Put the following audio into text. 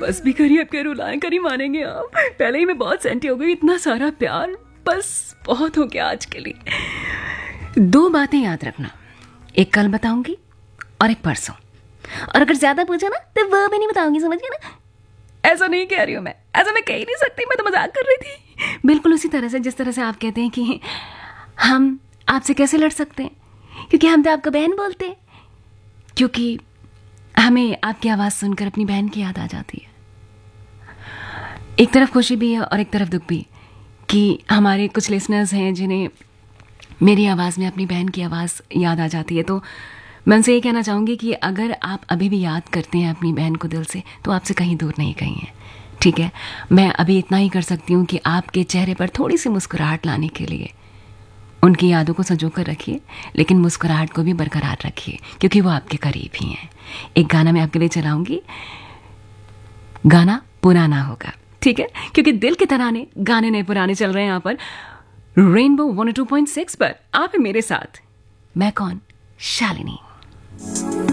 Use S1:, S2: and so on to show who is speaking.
S1: बस भी करिए, अब क्या रुलाएं, करी मानेंगे आप। पहले ही मैं बहुत सेंटी हो गई, इतना सारा प्यार बस बहुत हो गया आज के लिए। 2 बातें याद रखना, एक कल बताऊंगी और एक परसों, और अगर ज्यादा पूछा ना तो वो भी नहीं बताऊंगी, समझ गए ना। ऐसा नहीं कह रही हूं मैं, ऐसा मैं कह ही नहीं सकती, मैं तो मजाक कर रही थी। बिल्कुल उसी तरह से जिस तरह से आप कहते हैं कि हम आपसे कैसे लड़ सकते हैं, क्योंकि हम तो आपको बहन बोलते हैं, क्योंकि हमें आपकी आवाज़ सुनकर अपनी बहन की याद आ जाती है। एक तरफ खुशी भी है और एक तरफ दुख भी, कि हमारे कुछ लिसनर्स हैं जिन्हें मेरी आवाज़ में अपनी बहन की आवाज़ याद आ जाती है। तो मैं उनसे ये कहना चाहूँगी कि अगर आप अभी भी याद करते हैं अपनी बहन को दिल से, तो आपसे कहीं दूर नहीं गई हैं, ठीक है। मैं अभी इतना ही कर सकती हूँ कि आपके चेहरे पर थोड़ी सी मुस्कुराहट लाने के लिए उनकी यादों को संजो कर रखिए, लेकिन मुस्कुराहट को भी बरकरार रखिए, क्योंकि वो आपके करीब ही हैं। एक गाना मैं आपके लिए चलाऊंगी, गाना पुराना होगा, ठीक है, क्योंकि दिल के तराने गाने नए पुराने चल रहे हैं यहाँ पर रेनबो 102.6 पर। आप हैं मेरे साथ, मैं कौन, शालिनी।